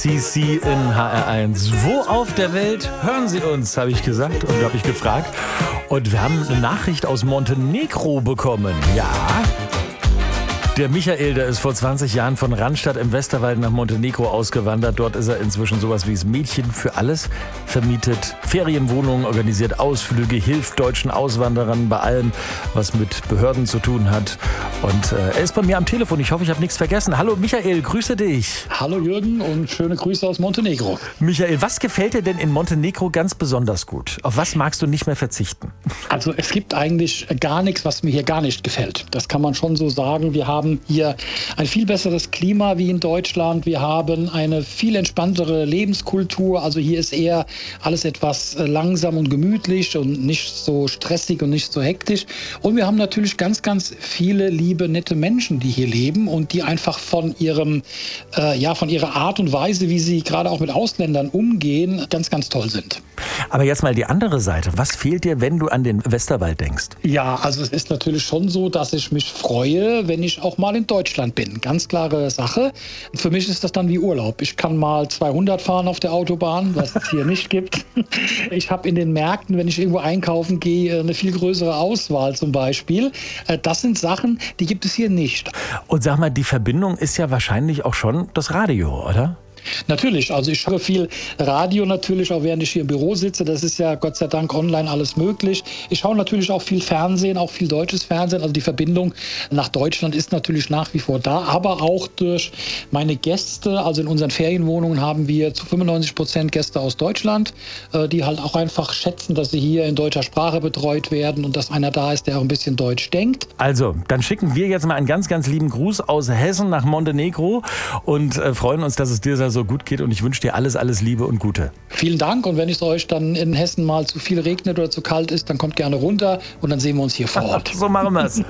CC in HR1. Wo auf der Welt hören Sie uns, habe ich gesagt und habe ich gefragt. Und wir haben eine Nachricht aus Montenegro bekommen. Ja. Der Michael, der ist vor 20 Jahren von Randstadt im Westerwald nach Montenegro ausgewandert. Dort ist er inzwischen sowas wie das Mädchen für alles, vermietet Ferienwohnungen, organisiert Ausflüge, hilft deutschen Auswanderern bei allem, was mit Behörden zu tun hat. Und er ist bei mir am Telefon. Ich hoffe, ich habe nichts vergessen. Hallo Michael, grüße dich. Hallo Jürgen und schöne Grüße aus Montenegro. Michael, was gefällt dir denn in Montenegro ganz besonders gut? Auf was magst du nicht mehr verzichten? Also es gibt eigentlich gar nichts, was mir hier gar nicht gefällt. Das kann man schon so sagen. Wir haben hier ein viel besseres Klima wie in Deutschland. Wir haben eine viel entspanntere Lebenskultur. Also hier ist eher alles etwas langsam und gemütlich und nicht so stressig und nicht so hektisch. Und wir haben natürlich ganz, ganz viele liebe, nette Menschen, die hier leben und die einfach von ihrer Art und Weise, wie sie gerade auch mit Ausländern umgehen, ganz, ganz toll sind. Aber jetzt mal die andere Seite. Was fehlt dir, wenn du an den Westerwald denkst? Ja, also es ist natürlich schon so, dass ich mich freue, wenn ich auch mal in Deutschland bin. Ganz klare Sache. Für mich ist das dann wie Urlaub. Ich kann mal 200 fahren auf der Autobahn, was es hier nicht gibt. Ich habe in den Märkten, wenn ich irgendwo einkaufen gehe, eine viel größere Auswahl zum Beispiel. Das sind Sachen, die gibt es hier nicht. Und sag mal, die Verbindung ist ja wahrscheinlich auch schon das Radio, oder? Natürlich, also ich höre viel Radio natürlich, auch während ich hier im Büro sitze. Das ist ja Gott sei Dank online alles möglich. Ich schaue natürlich auch viel Fernsehen, auch viel deutsches Fernsehen. Also die Verbindung nach Deutschland ist natürlich nach wie vor da, aber auch durch meine Gäste. Also in unseren Ferienwohnungen haben wir zu 95% Gäste aus Deutschland, die halt auch einfach schätzen, dass sie hier in deutscher Sprache betreut werden und dass einer da ist, der auch ein bisschen Deutsch denkt. Also, dann schicken wir jetzt mal einen ganz, ganz lieben Gruß aus Hessen nach Montenegro und freuen uns, dass es dir so gut geht und ich wünsche dir alles, alles Liebe und Gute. Vielen Dank und wenn es euch dann in Hessen mal zu viel regnet oder zu kalt ist, dann kommt gerne runter und dann sehen wir uns hier vor Ort. So machen wir es.